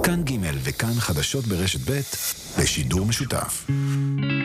כאן ג' וכאן חדשות ברשת ב' בשידור משותף.